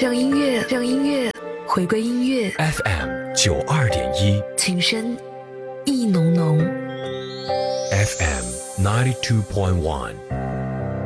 让音乐回归音乐。 FM92.1， 情深意浓浓。 FM92.1